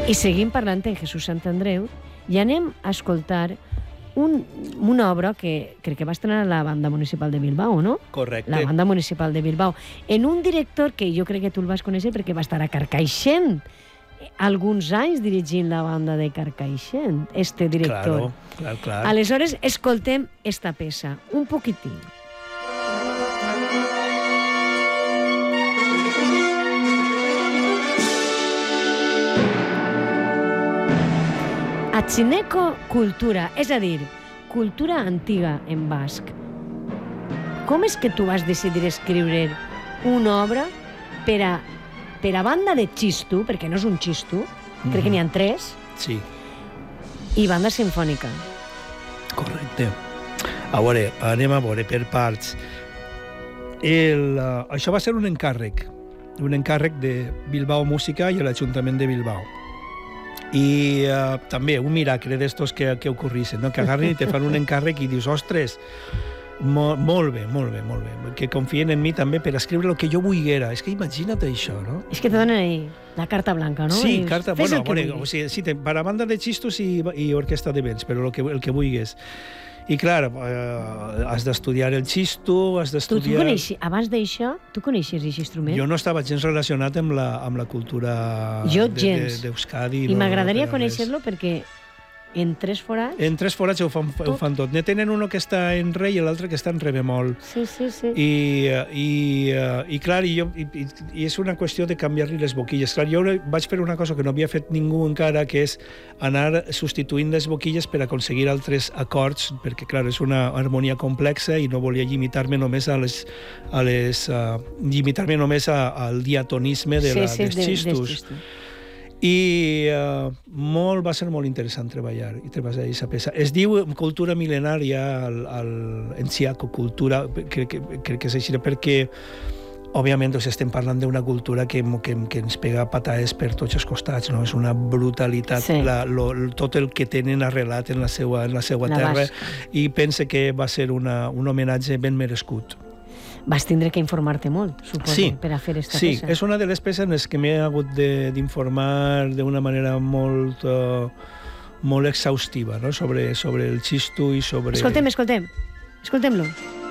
I seguim parlant en Jesús Santandreu i anem a escoltar una obra que crec que va estrenar la Banda Municipal de Bilbao, no? Correcte. La Banda Municipal de Bilbao. En un director que jo crec que tu el vas conèixer perquè va estar a Carcaixent alguns anys dirigint la banda de Carcaixent, este director. Claro. Aleshores, escoltem esta peça, un poquitín. Atzineko cultura, és a dir, cultura antiga en basc. Com és que tu vas decidir escriure una obra per a banda de xistu, perquè no és un xistu, crec que n'hi ha 3, Sí, i banda sinfònica? correcte. A veure, anem a veure per parts. Això va ser un encàrrec de Bilbao Música i l'Ajuntament de Bilbao. I també un miracle d'estos que ocorrissen, no? Que agarren i te fan un encàrrec i dius, ostres, molt bé, que confien en mi també per escriure el que jo vulguera. És que imagina't això, no? És que te donen ahí la carta blanca, no? Sí, Dius, carta, fes bueno, el que vulguis. o sigui, sí, per a banda de xistos i orquestra de vents, però el que vulguis. I clar, has d'estudiar el xisto, has d'estudiar... Abans d'això, tu coneixies aquest instrument? Jo no estava gens relacionat amb la cultura d'Euskadi. I m'agradaria conèixer-lo perquè en 3 forats... En 3 forats ho fan tot. Ne tenen uno que està en re i l'altre que està en re bemol. Sí. I clar, i és una qüestió de canviar-li les boquilles. Clar, jo vaig fer una cosa que no havia fet ningú encara, que és anar substituint les boquilles per aconseguir altres acords, perquè, clar, és una harmonia complexa i no volia limitar-me només al diatonisme dels xistos. I va ser molt interessant treballar aquesta peça. Es diu cultura mil·lenària en Siaco, cultura, crec que és així, perquè òbviament estem parlant d'una cultura que ens pega patades per tots els costats, no? És una brutalitat, tot el que tenen arrelat en la seva terra, i pense que va ser un homenatge ben merescut. Vas tindre que informar-te molt, suposo, per a fer aquesta peça. Sí, és una de les peces en les que m'he hagut d'informar d'una manera molt exhaustiva, no? sobre el xisto i sobre... Escoltem-lo.